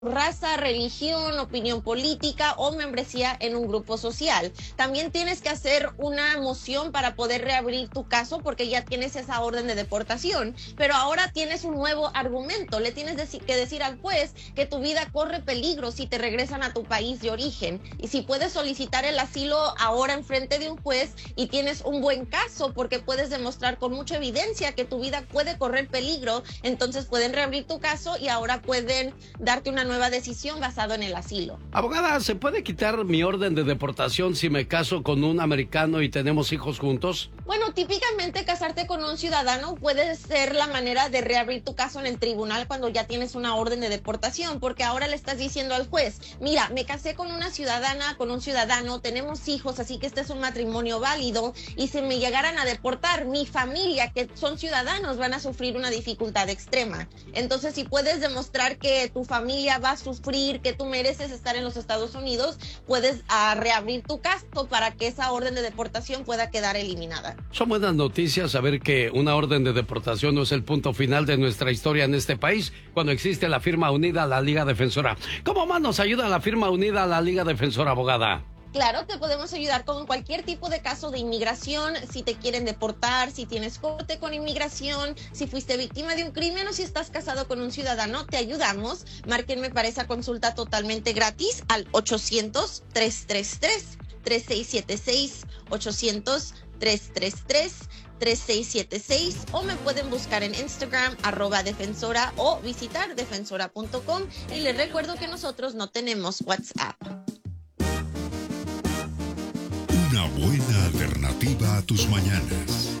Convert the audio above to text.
raza, religión, opinión política o membresía en un grupo social. También tienes que hacer una moción para poder reabrir tu caso porque ya tienes esa orden de deportación, pero ahora tienes un nuevo argumento. Le tienes que decir al juez que tu vida corre peligro si te regresan a tu país de origen, y si puedes solicitar el asilo ahora en frente de un juez y tienes un buen caso porque puedes demostrar con mucha evidencia que tu vida puede correr peligro, entonces pueden reabrir tu caso y ahora pueden darte una nueva decisión basado en el asilo. Abogada, ¿se puede quitar mi orden de deportación si me caso con un americano y tenemos hijos juntos? Bueno, típicamente casarte con un ciudadano puede ser la manera de reabrir tu caso en el tribunal cuando ya tienes una orden de deportación, porque ahora le estás diciendo al juez, mira, me casé con una ciudadana, con un ciudadano, tenemos hijos, así que este es un matrimonio válido, y si me llegaran a deportar, mi familia, que son ciudadanos, van a sufrir una dificultad extrema. Entonces, si puedes demostrar que tu familia va a sufrir, que tú mereces estar en los Estados Unidos, puedes reabrir tu caso para que esa orden de deportación pueda quedar eliminada. Son buenas noticias saber que una orden de deportación no es el punto final de nuestra historia en este país cuando existe la firma unida a la Liga Defensora. ¿Cómo más nos ayuda la firma unida a la Liga Defensora, abogada? Claro, te podemos ayudar con cualquier tipo de caso de inmigración, si te quieren deportar, si tienes corte con inmigración, si fuiste víctima de un crimen o si estás casado con un ciudadano, te ayudamos. Márquenme para esa consulta totalmente gratis al 800-333-3676, 800-333-3676, o me pueden buscar en Instagram @defensora o visitar defensora.com, y les recuerdo que nosotros no tenemos WhatsApp. Una buena alternativa a tus mañanas.